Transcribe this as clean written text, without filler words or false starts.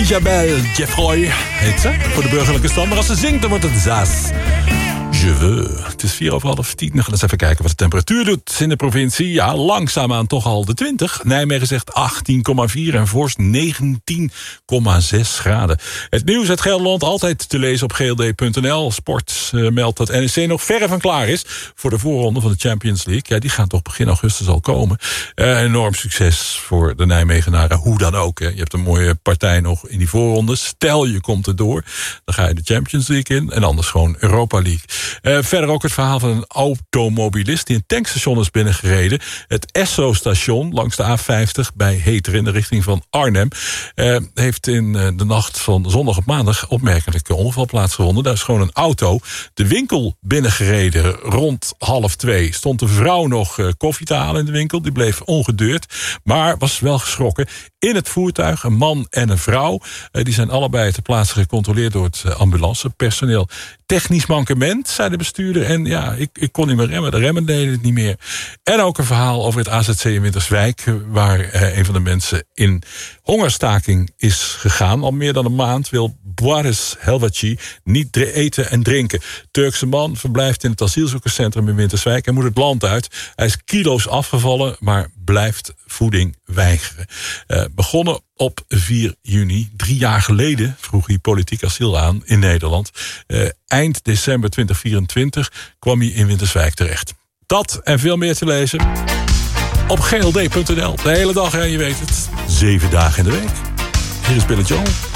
Isabelle Geoffroy heet ze, voor de burgerlijke stand. Maar als ze zingt, dan wordt het Zas. Je veux. Het is 10:04. We gaan eens even kijken wat de temperatuur doet in de provincie. Ja, langzaamaan toch al de 20. Nijmegen zegt 18,4 en Vorst 19,6 graden. Het nieuws uit Gelderland altijd te lezen op gld.nl. Sport meldt dat NEC nog verre van klaar is voor de voorronde van de Champions League. Ja, die gaan toch begin augustus al komen. Enorm succes voor de Nijmegenaren, hoe dan ook. Hè. Je hebt een mooie partij nog in die voorronde. Stel je komt erdoor, dan ga je de Champions League in en anders gewoon Europa League. Verder ook het verhaal van een automobilist die een tankstation is binnengereden. Het Esso-station langs de A50 bij Heteren in de richting van Arnhem heeft in de nacht van zondag op maandag opmerkelijke ongeval plaatsgevonden. Daar is gewoon een auto de winkel binnengereden rond 1:30. Stond een vrouw nog koffie te halen in de winkel. Die bleef ongedeurd, maar was wel geschrokken. In het voertuig een man en een vrouw. Die zijn allebei ter plaatse gecontroleerd door het ambulancepersoneel. Technisch mankement, zei de bestuurder. En ja, ik kon niet meer remmen. De remmen deden het niet meer. En ook een verhaal over het AZC in Winterswijk, waar een van de mensen in hongerstaking is gegaan. Al meer dan een maand wil Boris Helvaci niet eten en drinken. Turkse man verblijft in het asielzoekerscentrum in Winterswijk. Hij moet het land uit. Hij is kilo's afgevallen, maar blijft voeding weigeren. Begonnen op 4 juni. 3 jaar geleden vroeg hij politiek asiel aan in Nederland. Eind december 2024 kwam hij in Winterswijk terecht. Dat en veel meer te lezen op gld.nl. De hele dag, hè, je weet het. 7 dagen in de week. Hier is Billy Joel.